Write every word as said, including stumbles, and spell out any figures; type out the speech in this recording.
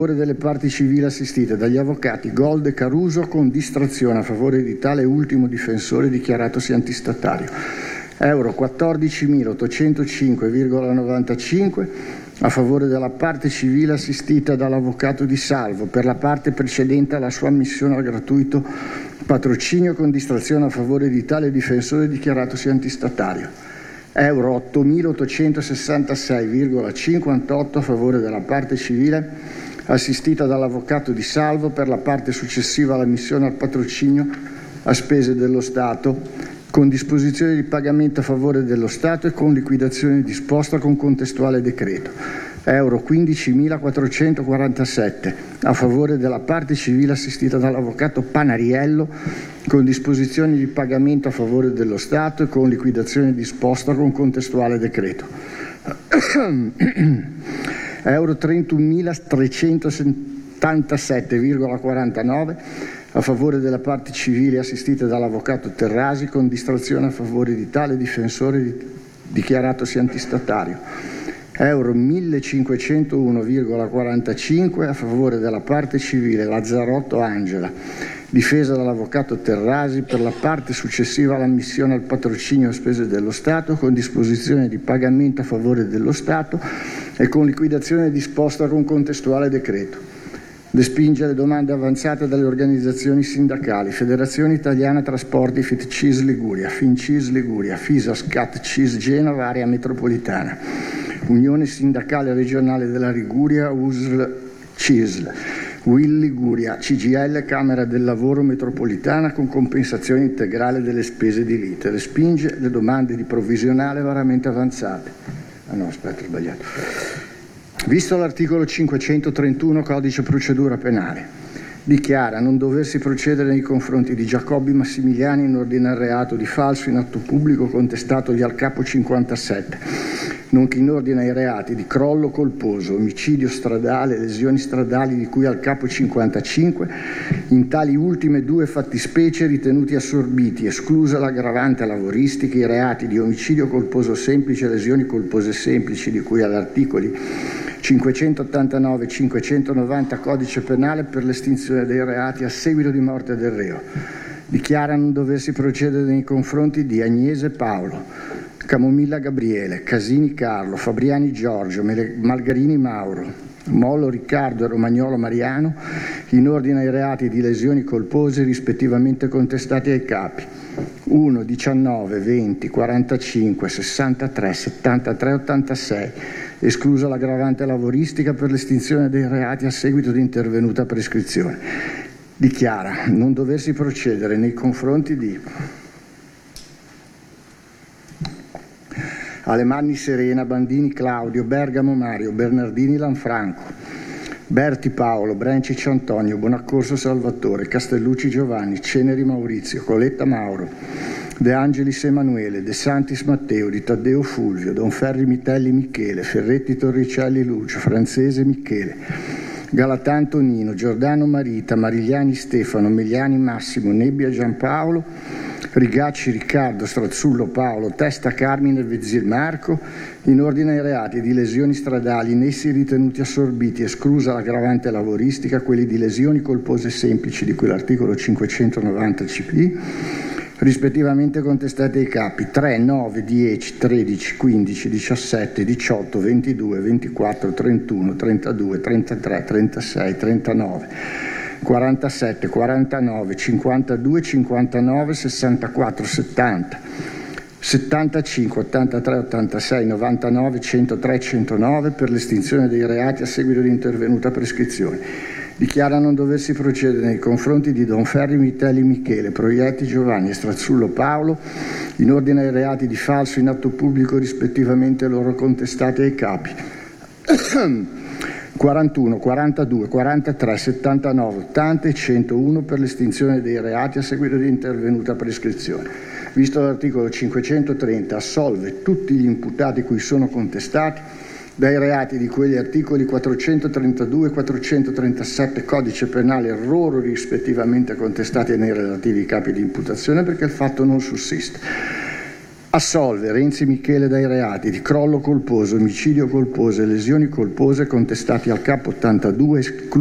delle parti civili assistite dagli avvocati Gold e Caruso con distrazione a favore di tale ultimo difensore dichiaratosi antistatario. Euro quattordicimilaottocentocinque virgola novantacinque a favore della parte civile assistita dall'avvocato Di Salvo per la parte precedente alla sua ammissione al gratuito patrocinio con distrazione a favore di tale difensore dichiaratosi antistatario. Euro ottomilaottocentosessantasei virgola cinquantotto a favore della parte civile assistita dall'avvocato Di Salvo per la parte successiva all'ammissione al patrocinio a spese dello Stato, con disposizione di pagamento a favore dello Stato e con liquidazione disposta con contestuale decreto. Euro quindicimilaquattrocentoquarantasette a favore della parte civile assistita dall'avvocato Panariello con disposizioni di pagamento a favore dello Stato e con liquidazione disposta con contestuale decreto. Euro trentunomilatrecentosettantasette virgola quarantanove a favore della parte civile assistita dall'avvocato Terrasi con distrazione a favore di tale difensore dichiaratosi antistatario. Euro millecinquecentouno virgola quarantacinque a favore della parte civile Lazzarotto Angela, difesa dall'avvocato Terrasi per la parte successiva all'ammissione al patrocinio a spese dello Stato con disposizione di pagamento a favore dello Stato e con liquidazione disposta con contestuale decreto. Respinge le domande avanzate dalle organizzazioni sindacali Federazione Italiana Trasporti FITCIS Liguria, FINCIS Liguria, FISAS CAT CIS Genova Area Metropolitana, Unione Sindacale Regionale della Liguria U S L CISL, U I L Liguria, C G I L Camera del Lavoro Metropolitana con compensazione integrale delle spese di lite. Respinge le domande di provvisionale veramente avanzate. Ah no, aspetta, ho sbagliato. Visto l'articolo cinquecentotrentuno Codice Procedura Penale, dichiara non doversi procedere nei confronti di Giacobbi Massimiliani in ordine al reato di falso in atto pubblico contestatogli al capo cinquantasette, nonché in ordine ai reati di crollo colposo, omicidio stradale, lesioni stradali di cui al capo cinquantacinque, in tali ultime due fattispecie ritenuti assorbiti, esclusa l'aggravante lavoristica, i reati di omicidio colposo semplice e lesioni colpose semplici di cui agli articoli cinquecentottantanove e cinquecentonovanta Codice Penale per l'estinzione dei reati a seguito di morte del reo. Dichiara non doversi procedere nei confronti di Agnese Paolo, Camomilla Gabriele, Casini Carlo, Fabriani Giorgio, Malgarini Mauro, Mollo Riccardo e Romagnolo Mariano in ordine ai reati di lesioni colpose rispettivamente contestati ai capi uno, diciannove, venti, quarantacinque, sessantatré, settantatré, ottantasei, esclusa l'aggravante lavoristica per l'estinzione dei reati a seguito di intervenuta prescrizione. Dichiara non doversi procedere nei confronti di Alemanni Serena, Bandini Claudio, Bergamo Mario, Bernardini Lanfranco, Berti Paolo, Brencic Antonio, Bonaccorso Salvatore, Castellucci Giovanni, Ceneri Maurizio, Coletta Mauro, De Angelis Emanuele, De Santis Matteo, Di Taddeo Fulvio, Donferri Mitelli Michele, Ferretti Torricelli Lucio, Francese Michele, Galatà Antonino, Giordano Marita, Marigliani Stefano, Meliani Massimo, Nebbia Giampaolo, Rigacci Riccardo, Strazzullo Paolo, Testa Carmine Vezzil Marco, in ordine ai reati di lesioni stradali in essi ritenuti assorbiti, esclusa l'aggravante lavoristica, quelli di lesioni colpose semplici di cui l'articolo cinquecentonovanta C P, rispettivamente contestati ai capi tre, nove, dieci, tredici, quindici, diciassette, diciotto, ventidue, ventiquattro, trentuno, trentadue, trentatré, trentasei, trentanove, quarantasette, quarantanove, cinquantadue, cinquantanove, sessantaquattro, settanta, settantacinque, ottantatré, ottantasei, novantanove, centotré, centonove per l'estinzione dei reati a seguito di intervenuta prescrizione. Dichiara non doversi procedere nei confronti di Donferri Mitelli Michele, Proietti Giovanni e Strazzullo Paolo in ordine ai reati di falso in atto pubblico rispettivamente loro contestati ai capi quarantuno, quarantadue, quarantatré, settantanove, ottanta e centouno per l'estinzione dei reati a seguito di intervenuta prescrizione. Visto l'articolo cinquecentotrenta, assolve tutti gli imputati cui sono contestati dai reati di quegli articoli quattrocentotrentadue e quattrocentotrentasette Codice Penale loro rispettivamente contestati nei relativi capi di imputazione perché il fatto non sussiste. Assolve Renzi Michele dai reati di crollo colposo, omicidio colposo e lesioni colpose contestati al capo ottantadue,